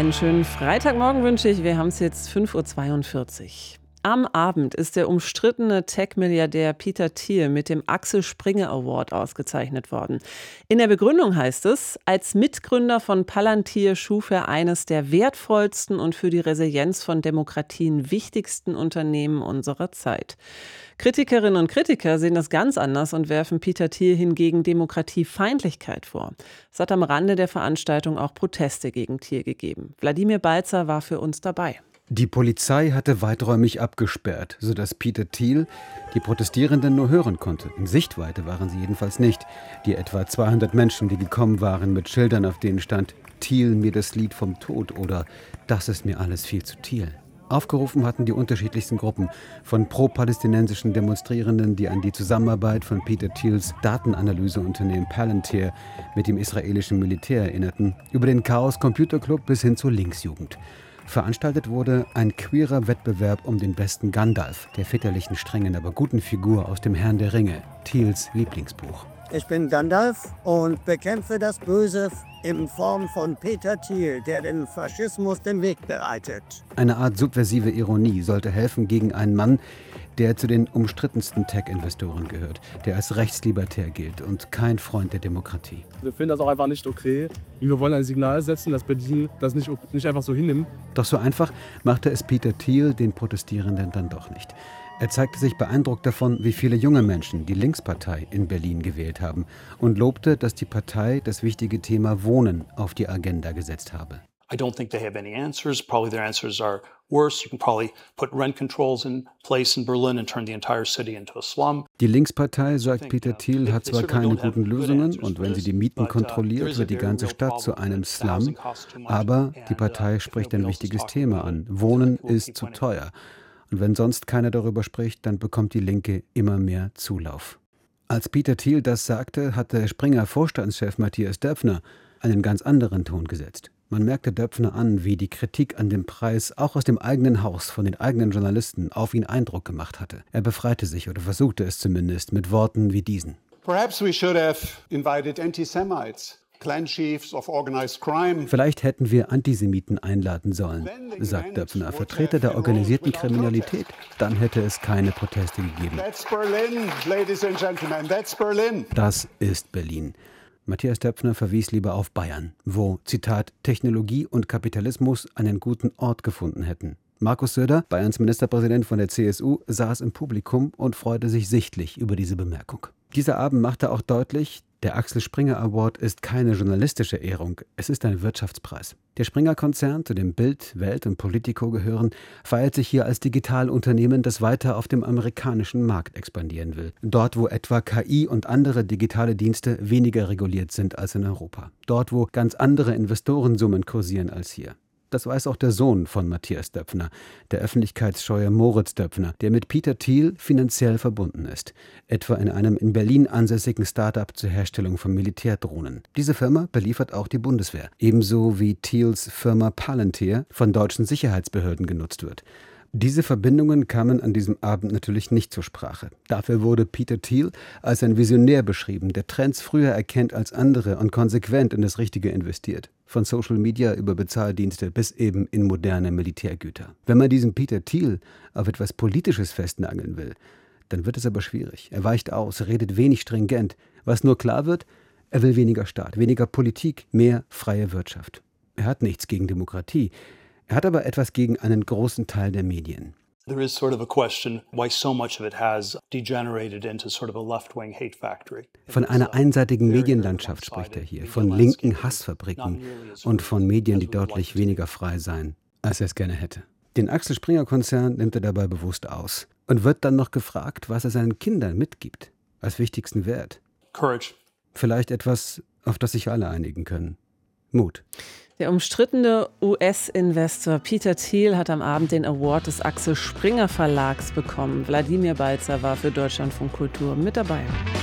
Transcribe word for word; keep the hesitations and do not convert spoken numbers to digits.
Einen schönen Freitagmorgen wünsche ich. Wir haben es jetzt fünf Uhr zweiundvierzig. Am Abend ist der umstrittene Tech-Milliardär Peter Thiel mit dem Axel Springer Award ausgezeichnet worden. In der Begründung heißt es, als Mitgründer von Palantir schuf er eines der wertvollsten und für die Resilienz von Demokratien wichtigsten Unternehmen unserer Zeit. Kritikerinnen und Kritiker sehen das ganz anders und werfen Peter Thiel hingegen Demokratiefeindlichkeit vor. Es hat am Rande der Veranstaltung auch Proteste gegen Thiel gegeben. Wladimir Balzer war für uns dabei. Die Polizei hatte weiträumig abgesperrt, sodass Peter Thiel die Protestierenden nur hören konnte. In Sichtweite waren sie jedenfalls nicht. Die etwa zweihundert Menschen, die gekommen waren mit Schildern, auf denen stand »Thiel, mir das Lied vom Tod« oder »Das ist mir alles viel zu Thiel«. Aufgerufen hatten die unterschiedlichsten Gruppen, von pro-palästinensischen Demonstrierenden, die an die Zusammenarbeit von Peter Thiels Datenanalyseunternehmen Palantir mit dem israelischen Militär erinnerten, über den Chaos Computer Club bis hin zur Linksjugend. Veranstaltet wurde ein queerer Wettbewerb um den besten Gandalf, der väterlichen, strengen, aber guten Figur aus dem Herrn der Ringe, Thiels Lieblingsbuch. Ich bin Gandalf und bekämpfe das Böse in Form von Peter Thiel, der dem Faschismus den Weg bereitet. Eine Art subversive Ironie sollte helfen gegen einen Mann, der zu den umstrittensten Tech-Investoren gehört, der als rechtslibertär gilt und kein Freund der Demokratie. Wir finden das auch einfach nicht okay. Wir wollen ein Signal setzen, dass Berlin das nicht, nicht einfach so hinnimmt. Doch so einfach machte es Peter Thiel den Protestierenden dann doch nicht. Er zeigte sich beeindruckt davon, wie viele junge Menschen die Linkspartei in Berlin gewählt haben und lobte, dass die Partei das wichtige Thema Wohnen auf die Agenda gesetzt habe. I don't think they have any answers. Probably their answers are worse. You can probably put rent controls in place in Berlin and turn the entire city into a slum. Die Linkspartei, sagt Peter Thiel, hat zwar keine guten Lösungen und wenn sie die Mieten kontrolliert, wird die ganze Stadt zu einem Slum. Aber die Partei spricht ein wichtiges Thema an. Wohnen ist zu teuer. Und wenn sonst keiner darüber spricht, dann bekommt die Linke immer mehr Zulauf. Als Peter Thiel das sagte, hatte Springer-Vorstandschef Matthias Döpfner einen ganz anderen Ton gesetzt. Man merkte Döpfner an, wie die Kritik an dem Preis auch aus dem eigenen Haus von den eigenen Journalisten auf ihn Eindruck gemacht hatte. Er befreite sich oder versuchte es zumindest mit Worten wie diesen. Perhaps we should have invited anti-Semites. Vielleicht hätten wir Antisemiten einladen sollen, sagt Döpfner, Vertreter der organisierten Kriminalität. Dann hätte es keine Proteste gegeben. Das ist Berlin. Matthias Döpfner verwies lieber auf Bayern, wo, Zitat, Technologie und Kapitalismus einen guten Ort gefunden hätten. Markus Söder, Bayerns Ministerpräsident von der C S U, saß im Publikum und freute sich sichtlich über diese Bemerkung. Dieser Abend machte auch deutlich, der Axel Springer Award ist keine journalistische Ehrung, es ist ein Wirtschaftspreis. Der Springer-Konzern, zu dem Bild, Welt und Politico gehören, feiert sich hier als Digitalunternehmen, das weiter auf dem amerikanischen Markt expandieren will. Dort, wo etwa K I und andere digitale Dienste weniger reguliert sind als in Europa. Dort, wo ganz andere Investorensummen kursieren als hier. Das weiß auch der Sohn von Matthias Döpfner, der öffentlichkeitsscheue Moritz Döpfner, der mit Peter Thiel finanziell verbunden ist. Etwa in einem in Berlin ansässigen Start-up zur Herstellung von Militärdrohnen. Diese Firma beliefert auch die Bundeswehr. Ebenso wie Thiels Firma Palantir von deutschen Sicherheitsbehörden genutzt wird. Diese Verbindungen kamen an diesem Abend natürlich nicht zur Sprache. Dafür wurde Peter Thiel als ein Visionär beschrieben, der Trends früher erkennt als andere und konsequent in das Richtige investiert. Von Social Media über Bezahldienste bis eben in moderne Militärgüter. Wenn man diesen Peter Thiel auf etwas Politisches festnageln will, dann wird es aber schwierig. Er weicht aus, redet wenig stringent. Was nur klar wird, er will weniger Staat, weniger Politik, mehr freie Wirtschaft. Er hat nichts gegen Demokratie. Er hat aber etwas gegen einen großen Teil der Medien. There is sort of a question why so much of it has degenerated into sort of a left-wing hate factory. Von einer einseitigen Medienlandschaft spricht er hier, von linken Hassfabriken und von Medien, die deutlich weniger frei seien, als er es gerne hätte. Den Axel Springer-Konzern nimmt er dabei bewusst aus und wird dann noch gefragt, was er seinen Kindern mitgibt, als wichtigsten Wert. Courage. Vielleicht etwas, auf das sich alle einigen können. Mut. Der umstrittene U S-Investor Peter Thiel hat am Abend den Award des Axel Springer Verlags bekommen. Wladimir Balzer war für Deutschlandfunk Kultur mit dabei.